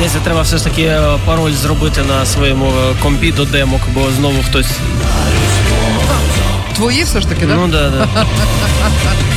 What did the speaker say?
здається, треба все ж таки пароль зробити на своєму компі до демок, бо знову хтось... Твої все ж таки, да? Ну, да.